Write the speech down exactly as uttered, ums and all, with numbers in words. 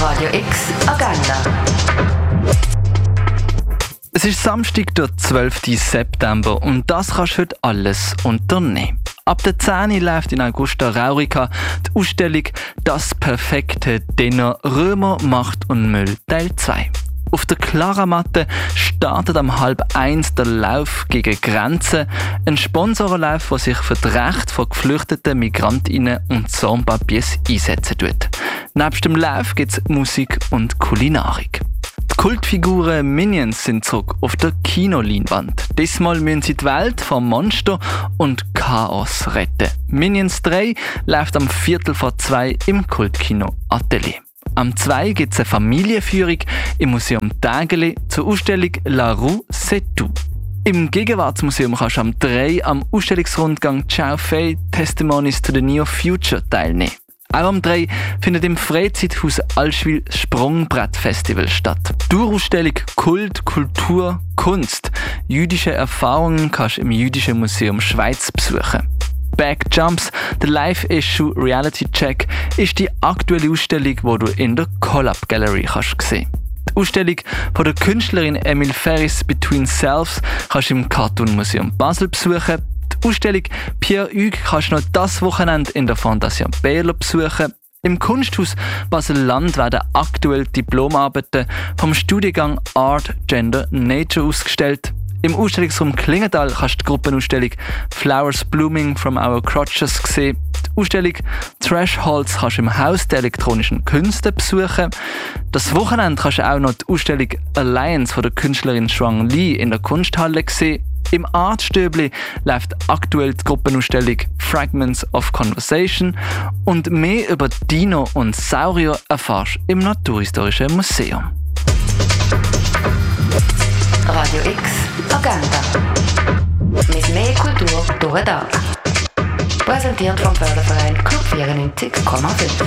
Radio X Agenda. Es ist Samstag, der zwölften September und das kannst du heute alles unternehmen. Ab der zehn Uhr läuft in Augusta Raurica die Ausstellung «Das perfekte Dinner Römer, Macht und Müll Teil zwei». Auf der Klaramatte startet am halb eins der Lauf gegen Grenzen, ein Sponsorenlauf, der sich für die Rechte von geflüchteten Migrantinnen und Sans-Papiers einsetzen tut. Neben dem Lauf gibt es Musik und Kulinarik. Die Kultfiguren Minions sind zurück auf der Kinoleinwand. Diesmal müssen sie die Welt vom Monster und Chaos retten. Minions drei läuft am Viertel vor zwei im Kultkino Atelier. Am zwei gibt es eine Familienführung im Museum Tägeli zur Ausstellung «La Rue c'est tout». Im Gegenwartsmuseum kannst du am drei am Ausstellungsrundgang «Ciao Fei Testimonies to the Neo Future» teilnehmen. Auch am drei findet im Freizeithaus Allschwil das Sprungbrett-Festival statt. Die Ausstellung «Kult, Kultur, Kunst» jüdische Erfahrungen kannst du im Jüdischen Museum Schweiz besuchen. Backjumps, der Live-Issue Reality Check, ist die aktuelle Ausstellung, die du in der Collab Gallery kannst sehen. Die Ausstellung von der Künstlerin Emile Ferris «Between Selves» kannst du im Cartoon Museum Basel besuchen. Die Ausstellung Pierre Hugues kannst du noch das Wochenende in der Fondation Berlo besuchen. Im Kunsthaus Basel-Land werden aktuell Diplomarbeiten vom Studiengang Art, Gender, Nature ausgestellt. Im Ausstellungsraum Klingenthal kannst du die Gruppenausstellung «Flowers Blooming from Our Crotches» sehen. Die Ausstellung «Thresholds» kannst du im Haus der elektronischen Künste besuchen. Das Wochenende kannst du auch noch die Ausstellung «Alliance» von der Künstlerin Shuang Li in der Kunsthalle sehen. Im Artstöbli läuft aktuell die Gruppenausstellung «Fragments of Conversation» und mehr über Dino und Saurier erfährst du im Naturhistorischen Museum. Radio X Agenda. Mit mehr Kultur durch den Tag. Präsentiert vom Förderverein Club vierundneunzig Komma fünf.